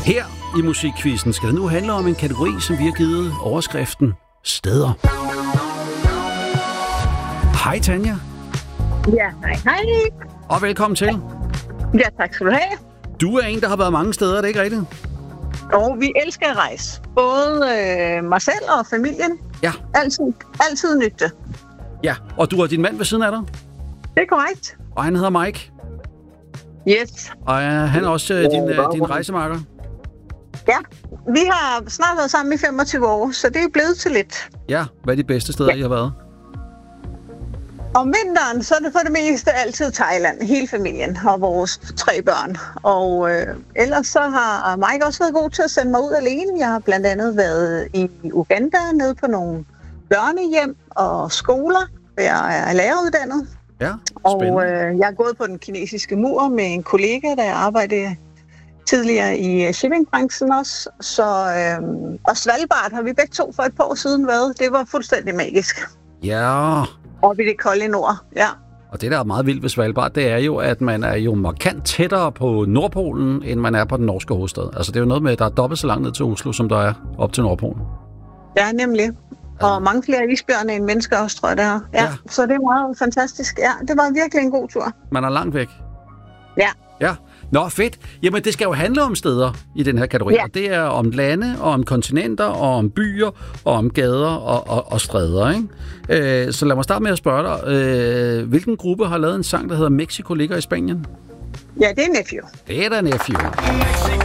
Her i Musikquizzen skal det nu handle om en kategori, som vi har givet overskriften Steder. Hej Tanja. Ja, hej. Og velkommen til. Ja, tak skal du have. Du er en, der har været mange steder, er det ikke rigtigt? Og vi elsker at rejse. Både mig selv og familien. Ja. Altid nytte. Ja, og du har din mand ved siden af dig? Det er korrekt. Og han hedder Mike? Yes. Og han er også din rejsemarker? Ja, vi har snart været sammen i 25 år, så det er blevet til lidt. Ja, hvad er de bedste steder, I har været? Om vinteren, så er det for det meste altid Thailand, hele familien og vores 3 børn. Og ellers så har Mike også været god til at sende mig ud alene. Jeg har blandt andet været i Uganda, nede på nogle børnehjem og skoler, hvor jeg er læreruddannet. Ja, spændende. Og jeg har gået på den kinesiske mur med en kollega, der jeg arbejdede tidligere i shippingbranchen også. Så, og Svalbard har vi begge to for et par år siden været. Det var fuldstændig magisk. Ja. Oppe i det kolde nord, ja. Og det, der er meget vildt ved Svalbard, det er jo, at man er jo markant tættere på Nordpolen, end man er på den norske hovedstad. Altså, det er jo noget med, at der er dobbelt så langt ned til Oslo, som der er op til Nordpolen. Ja, nemlig. Og mange flere isbjørne end mennesker også, tror jeg, der. Ja, så det er meget fantastisk. Ja, det var virkelig en god tur. Man er langt væk. Ja. Ja. Nå, fedt. Jamen, det skal jo handle om steder i den her kategori. Ja. Og det er om lande, og om kontinenter, og om byer, og om gader og stræder, ikke? Så lad mig starte med at spørge dig. Hvilken gruppe har lavet en sang, der hedder Mexico ligger i Spanien? Ja, det er Nephew. Det er da Nephew.